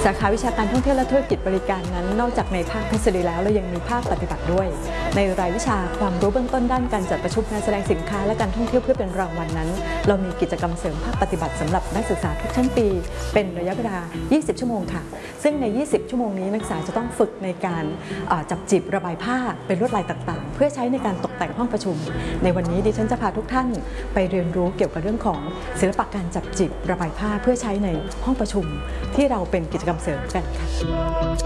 สาขาวิชาการท่องเที่ยวและธุรกิจบริการนั้นนอกจากในภาคทฤษฎีแล้วเรายังมีภาคปฏิบัติด้วยในรายวิชาความรู้เบื้องต้นด้านการจัดประชุมงานแสดงสินค้าและการท่องเที่ยวเพื่อเป็นรางวัลนั้นเรามีกิจกรรมเสริมภาคปฏิบัติสำหรับนักศึกษาทุกชั้นปีเป็นระยะเวลา 20 ชั่วโมงค่ะซึ่งใน 20 ชั่วโมงนี้นักศึกษาจะต้องฝึกในการจับจีบระบายผ้าเป็นลวดลายต่างๆเพื่อใช้ในการตกแต่งห้องประชุมในวันนี้ดิฉันจะพาทุกท่านไปเรียนรู้เกี่ยวกับเรื่องของศิลปะการจับจีบระบายผ้าเพื่อใช้ในห้องประชุมที่เราเป็นกิจกรรมเสริมกันค่ะ